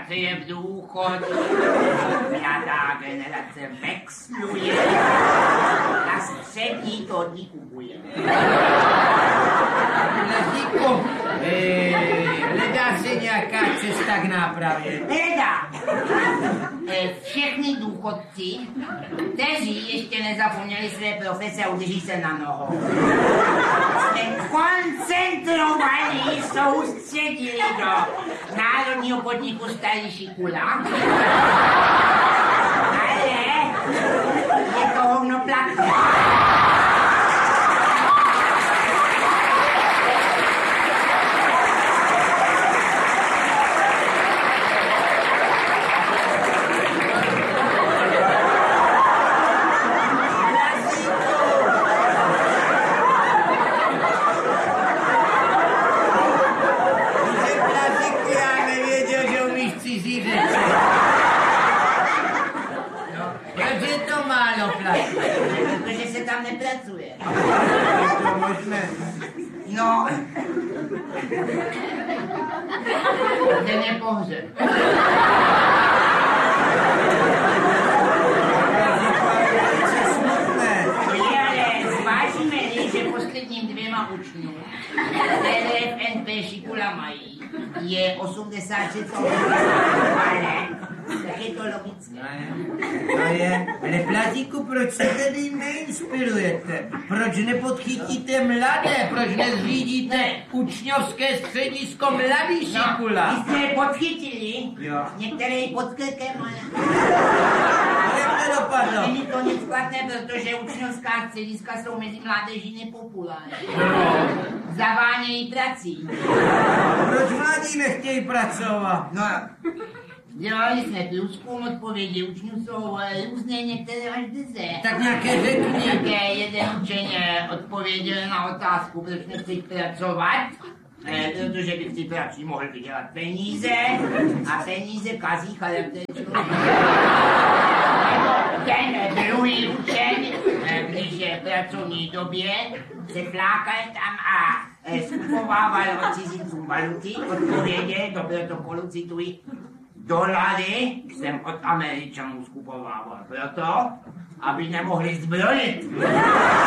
je v důchodu, mladá generace vexluje, a střední to kupuje. Lazíku, hledá se nějaká cesta k nápravě? Hledá. Všechny důchodci, kteří ještě nezapomněli své profese a udrží se na nohou, jsme koncentrovaní, soustředili do Národního podniku Starý Šikula. Ale je to hovnoplatné. Protože se tam nepracuje. Je to možné. No. Ten je pohřeb. Zvážíme-li, že posledním 2 učňům, které v NP Šikula mají, je 86 let, tak je to logické. No je, ale Plazíku, proč se tedy neinspirujete? Proč nepodchytíte mladé? Proč nezřídíte učňovské středisko Mladý Šikula? My jsme je podchytili, Jo. některé i pod krkem, ale... Jak to dopadlo? Není to nic platné, protože učňovská střediska jsou mezi mládeží nepopulární. Zavánějí prací. Proč mladí nechtějí pracovat? No, dělali jsme průzkum, odpovědi učňů jsou různé, některé až 10. Tak nějaké řekni. Také jeden učeň odpověděl na otázku, proč nechci pracovat, protože by si prací mohl vydělat peníze a peníze kazí charakter člověka. Ten druhý učeň, když je v pracovní době, se flákal tam a skupovával od cizincům valuty, odpověděl, do protokolu cituji, dolary jsem od Američanů skupovával proto, aby nemohli zbrojit.